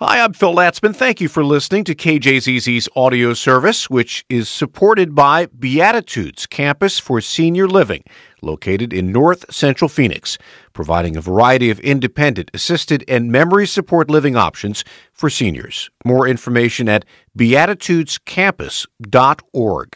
Hi, I'm Phil Latzman. Thank you for listening to KJZZ's audio service, which is supported by Beatitudes Campus for Senior Living, located in North Central Phoenix, providing a variety of independent, assisted, and memory support living options for seniors. More information at beatitudescampus.org.